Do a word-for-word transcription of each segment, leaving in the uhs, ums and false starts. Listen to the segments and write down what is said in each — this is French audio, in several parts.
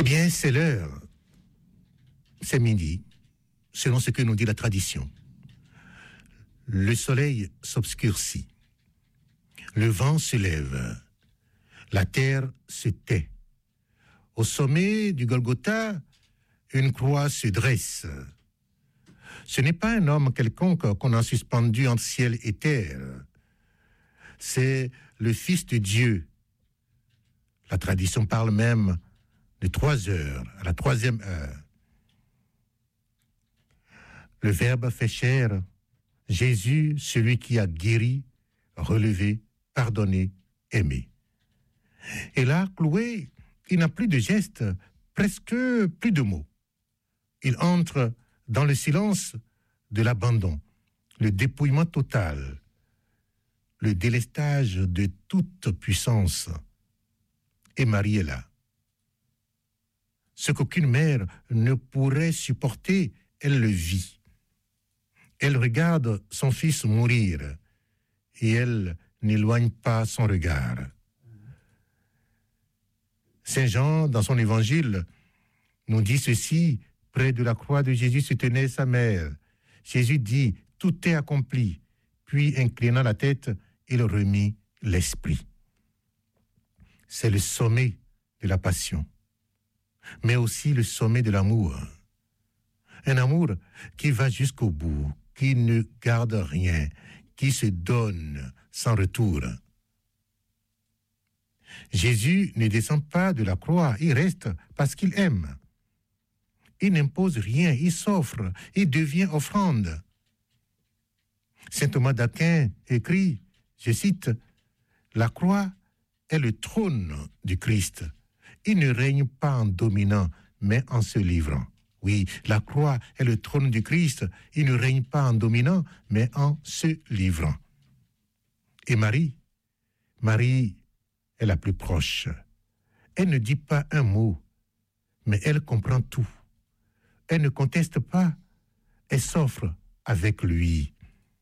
Eh bien, c'est l'heure. C'est midi, selon ce que nous dit la tradition. Le soleil s'obscurcit. Le vent se lève. La terre se tait. Au sommet du Golgotha, une croix se dresse. Ce n'est pas un homme quelconque qu'on a suspendu entre ciel et terre. C'est le Fils de Dieu. La tradition parle même de trois heures, à la troisième heure. Le Verbe fait chair, Jésus, celui qui a guéri, relevé, pardonné, aimé. Et là, cloué, il n'a plus de gestes, presque plus de mots. Il entre dans le silence de l'abandon, le dépouillement total, le délestage de toute puissance. Et Marie est là. Ce qu'aucune mère ne pourrait supporter, elle le vit. Elle regarde son fils mourir et elle n'éloigne pas son regard. Saint Jean, dans son évangile, nous dit ceci: près de la croix de Jésus se tenait sa mère. Jésus dit: tout est accompli. Puis, inclinant la tête, il remit l'esprit. C'est le sommet de la passion, mais aussi le sommet de l'amour. Un amour qui va jusqu'au bout, qui ne garde rien, qui se donne sans retour. Jésus ne descend pas de la croix, il reste parce qu'il aime. Il n'impose rien, il s'offre, il devient offrande. Saint Thomas d'Aquin écrit, je cite, « La croix est le trône du Christ. Il ne règne pas en dominant, mais en se livrant. » Oui, la croix est le trône du Christ. Il ne règne pas en dominant, mais en se livrant. Et Marie, Marie est la plus proche. Elle ne dit pas un mot, mais elle comprend tout. Elle ne conteste pas, elle s'offre avec lui.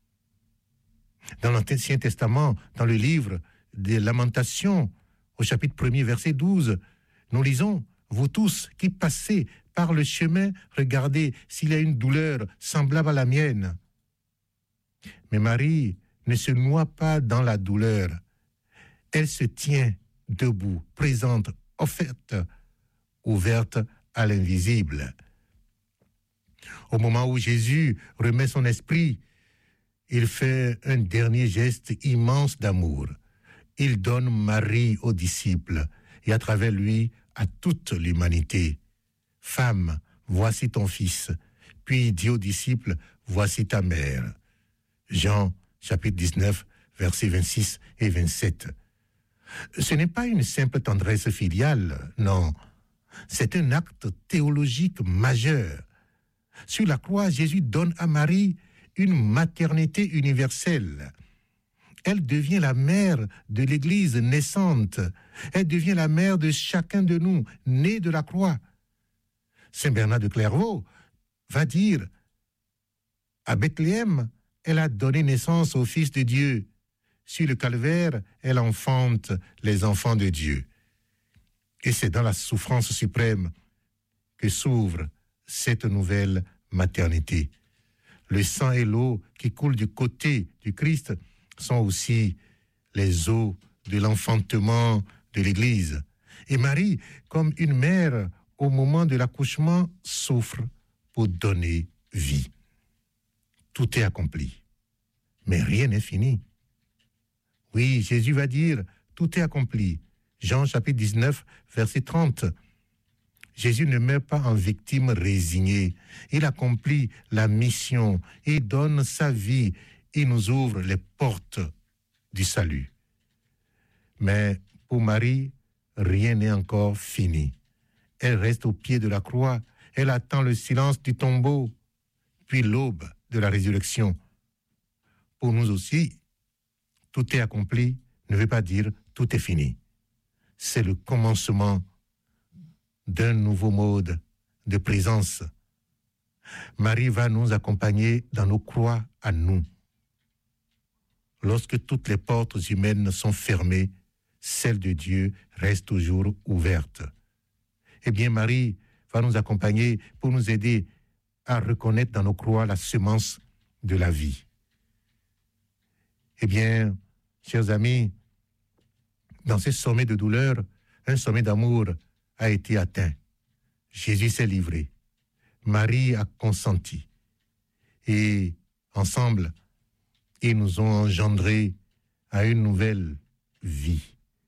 Dans l'Ancien Testament, dans le livre des Lamentations, au chapitre premier, verset douze, nous lisons « Vous tous qui passez par le chemin, regardez s'il y a une douleur semblable à la mienne. » Mais Marie ne se noie pas dans la douleur. Elle se tient debout, présente, offerte, ouverte à l'invisible. Au moment où Jésus remet son esprit, il fait un dernier geste immense d'amour. Il donne Marie aux disciples et à travers lui à toute l'humanité. « Femme, voici ton fils. » Puis il dit aux disciples, « Voici ta mère. » Jean, chapitre dix-neuf, versets vingt-six et vingt-sept. Ce n'est pas une simple tendresse filiale, non. C'est un acte théologique majeur. Sur la croix, Jésus donne à Marie une maternité universelle. Elle devient la mère de l'Église naissante. Elle devient la mère de chacun de nous, né de la croix. Saint Bernard de Clairvaux va dire, à Bethléem, elle a donné naissance au Fils de Dieu. Sur le calvaire, elle enfante les enfants de Dieu. Et c'est dans la souffrance suprême que s'ouvre cette nouvelle maternité. Le sang et l'eau qui coulent du côté du Christ sont aussi les eaux de l'enfantement de l'Église. Et Marie, comme une mère, au moment de l'accouchement, souffre pour donner vie. Tout est accompli, mais rien n'est fini. Oui, Jésus va dire, tout est accompli. Jean chapitre dix-neuf, verset trente. Jésus ne meurt pas en victime résignée. Il accomplit la mission. Il donne sa vie. Il nous ouvre les portes du salut. Mais pour Marie, rien n'est encore fini. Elle reste au pied de la croix. Elle attend le silence du tombeau, puis l'aube de la résurrection. Pour nous aussi, tout est accompli ne veut pas dire tout est fini. C'est le commencement d'un nouveau mode de présence. Marie va nous accompagner dans nos croix à nous. Lorsque toutes les portes humaines sont fermées, celle de Dieu reste toujours ouverte. eh bien Marie va nous accompagner pour nous aider à reconnaître dans nos croix la semence de la vie. Eh bien, chers amis, dans ce sommet de douleur, un sommet d'amour a été atteint. Jésus s'est livré. Marie a consenti. Et ensemble, ils nous ont engendrés à une nouvelle vie.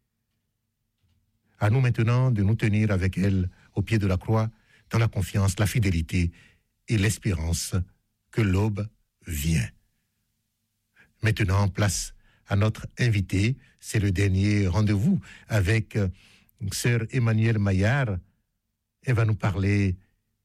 À nous maintenant de nous tenir avec elle au pied de la croix, dans la confiance, la fidélité et l'espérance que l'aube vient. Maintenant, place à notre invité. C'est le dernier rendez-vous avec sœur Emmanuelle Maillard. Elle va nous parler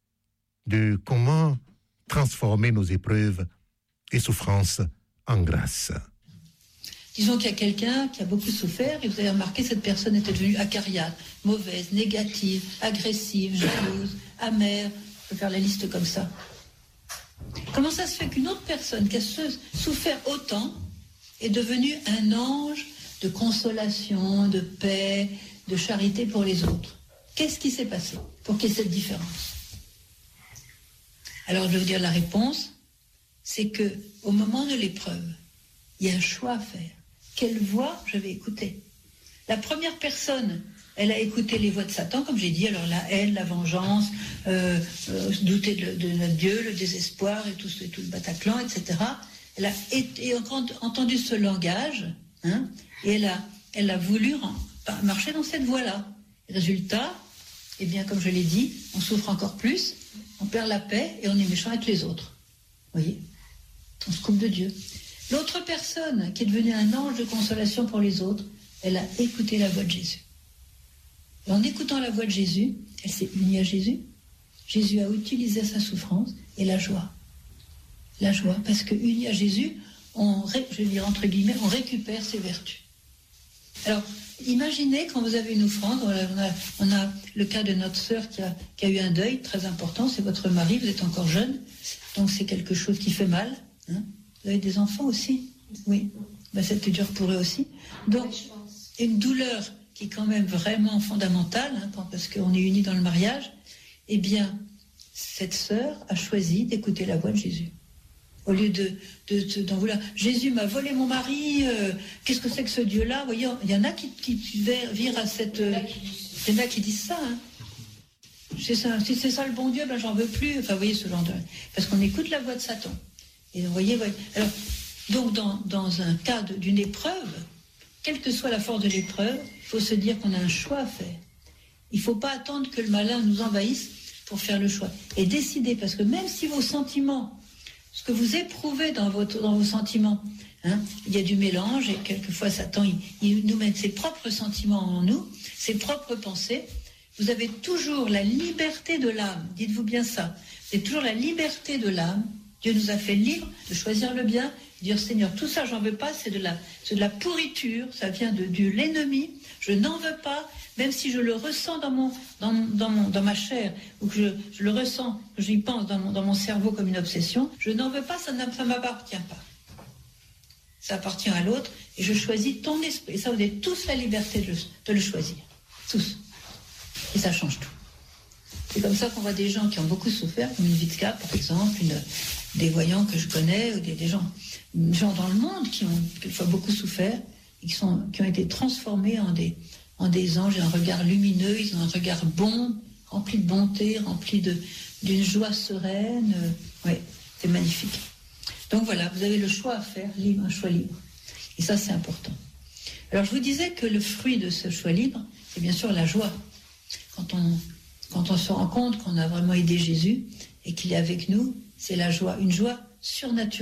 de comment transformer nos épreuves et souffrances en grâce. Disons qu'il y a quelqu'un qui a beaucoup souffert et vous avez remarqué que cette personne était devenue acariâtre, mauvaise, négative, agressive, jalouse, amère. Je peux faire la liste comme ça. Comment ça se fait qu'une autre personne qui a souffert autant est devenue un ange de consolation, de paix, de charité pour les autres? Qu'est-ce qui s'est passé pour qu'il y ait cette différence? Alors je vais vous dire la réponse, c'est qu'au moment de l'épreuve, il y a un choix à faire. Quelle voix je vais écouter? La première personne, elle a écouté les voix de Satan, comme j'ai dit, alors la haine, la vengeance, euh, euh, douter de, de notre Dieu, le désespoir et tout, et tout le Bataclan, et cetera. Elle a été, entendu ce langage, hein, et elle a, elle a voulu marcher dans cette voie-là. Résultat, eh bien, comme je l'ai dit, on souffre encore plus, on perd la paix et on est méchant avec les autres. Vous voyez? On se coupe de Dieu. L'autre personne qui est devenue un ange de consolation pour les autres, elle a écouté la voix de Jésus. Et en écoutant la voix de Jésus, elle s'est unie à Jésus. Jésus a utilisé sa souffrance et la joie. La joie, parce que unie à Jésus, on, je vais dire entre guillemets, on récupère ses vertus. Alors, imaginez quand vous avez une offrande, on a, on a le cas de notre sœur qui a, qui a eu un deuil très important, c'est votre mari, vous êtes encore jeune, donc c'est quelque chose qui fait mal. Hein. Vous avez des enfants aussi? Oui. Ben, c'était dur pour eux aussi. Donc, une douleur qui est quand même vraiment fondamentale, hein, parce qu'on est unis dans le mariage, eh bien, cette sœur a choisi d'écouter la voix de Jésus. Au lieu de, de, de, d'en vouloir, Jésus m'a volé mon mari, euh, qu'est-ce que c'est que ce Dieu-là? Vous voyez, il y en a qui, qui virent à cette... Euh, il y en a qui disent ça, hein. C'est ça, si c'est ça le bon Dieu, ben j'en veux plus. Enfin, vous voyez, ce genre de... Parce qu'on écoute la voix de Satan. Et vous voyez, voyez. Alors, donc, dans, dans un cas de, d'une épreuve, quelle que soit la force de l'épreuve, il faut se dire qu'on a un choix à faire. Il ne faut pas attendre que le malin nous envahisse pour faire le choix. Et décider, parce que même si vos sentiments, ce que vous éprouvez dans, votre, dans vos sentiments, hein, il y a du mélange, et quelquefois Satan, il, il nous met ses propres sentiments en nous, ses propres pensées. Vous avez toujours la liberté de l'âme, dites-vous bien ça. C'est toujours la liberté de l'âme. Dieu nous a fait libres de choisir le bien, de dire Seigneur, tout ça j'en veux pas, c'est de la, c'est de la pourriture, ça vient de, de l'ennemi, je n'en veux pas, même si je le ressens dans, mon, dans, dans, mon, dans ma chair, ou que je, je le ressens, que j'y pense dans mon, dans mon cerveau comme une obsession, je n'en veux pas, ça ne ça m'appartient pas. Ça appartient à l'autre, et je choisis ton esprit. Et ça, vous avez tous la liberté de, de le choisir. Tous. Et ça change tout. C'est comme ça qu'on voit des gens qui ont beaucoup souffert, comme une Vitka, par exemple, une, des voyants que je connais, ou des, des gens, des gens dans le monde qui ont quelquefois beaucoup souffert, et qui, sont, qui ont été transformés en des, en des anges, et un regard lumineux, ils ont un regard bon, rempli de bonté, rempli de, d'une joie sereine. Oui, c'est magnifique. Donc voilà, vous avez le choix à faire, libre, un choix libre. Et ça, c'est important. Alors, je vous disais que le fruit de ce choix libre, c'est bien sûr la joie. Quand on, quand on se rend compte qu'on a vraiment aidé Jésus et qu'il est avec nous, c'est la joie, une joie surnaturelle.